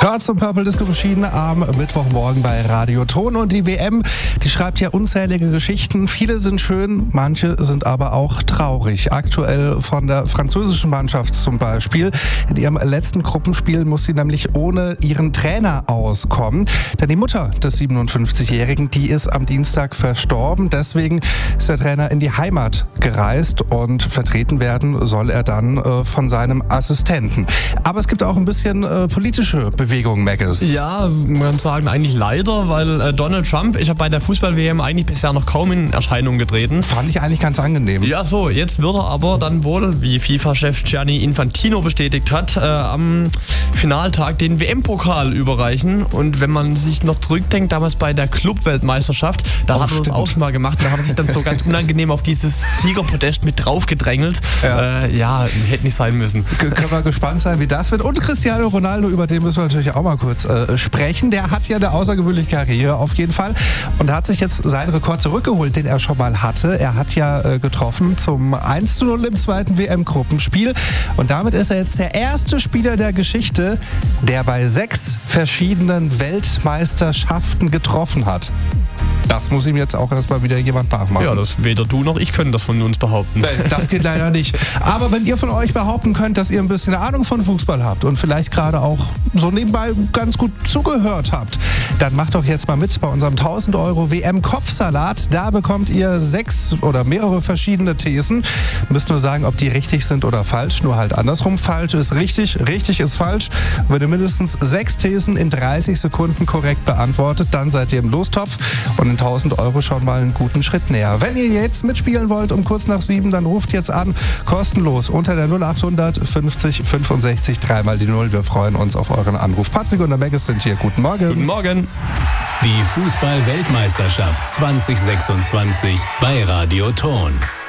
Hört zum Purple Disco Machine am Mittwochmorgen bei Radio Ton. Und die WM, die schreibt ja unzählige Geschichten. Viele sind schön, manche sind aber auch traurig. Aktuell von der französischen Mannschaft zum Beispiel. In ihrem letzten Gruppenspiel muss sie nämlich ohne ihren Trainer auskommen. Denn die Mutter des 57-Jährigen, die ist am Dienstag verstorben. Deswegen ist der Trainer in die Heimat gereist und vertreten werden soll er dann von seinem Assistenten. Aber es gibt auch ein bisschen politische Bewegung, Maggis. Ja, man kann sagen, eigentlich leider, weil Donald Trump, ich habe bei der Fußball-WM eigentlich bisher noch kaum in Erscheinung getreten. Fand ich eigentlich ganz angenehm. Ja, so, jetzt wird er aber dann wohl, wie FIFA-Chef Gianni Infantino bestätigt hat, am Finaltag den WM-Pokal überreichen. Und wenn man sich noch zurückdenkt, damals bei der Club-Weltmeisterschaft, da hat er das auch schon mal gemacht. Da hat er sich dann so ganz unangenehm auf dieses Siegerpodest mit drauf gedrängelt. Ja, hätte nicht sein müssen. Können wir gespannt sein, wie das wird. Und Cristiano Ronaldo, über den müssen wir natürlich auch mal kurz sprechen. Der hat ja eine außergewöhnliche Karriere auf jeden Fall und hat sich jetzt seinen Rekord zurückgeholt, den er schon mal hatte. Er hat ja getroffen zum 1:0 im zweiten WM-Gruppenspiel und damit ist er jetzt der erste Spieler der Geschichte, der bei 6 verschiedenen Weltmeisterschaften getroffen hat. Das muss ihm jetzt auch erstmal wieder jemand nachmachen. Ja, das weder du noch ich können das von uns behaupten. Das geht leider nicht. Aber wenn ihr von euch behaupten könnt, dass ihr ein bisschen Ahnung von Fußball habt und vielleicht gerade auch so nebenbei ganz gut zugehört habt, dann macht doch jetzt mal mit bei unserem 1000 € WM-Kopfsalat. Da bekommt ihr 6 oder mehrere verschiedene Thesen. Müsst nur sagen, ob die richtig sind oder falsch. Nur halt andersrum. Falsch ist richtig, richtig ist falsch. Wenn ihr mindestens 6 Thesen in 30 Sekunden korrekt beantwortet, dann seid ihr im Lostopf und in 1000 € schon mal einen guten Schritt näher. Wenn ihr jetzt mitspielen wollt um kurz nach 7, dann ruft jetzt an, kostenlos unter der 0800 50 65 3 die 0. Wir freuen uns auf euren Anruf. Patrick und der Maggis sind hier. Guten Morgen. Guten Morgen. Die Fußball-Weltmeisterschaft 2026 bei Radio Ton.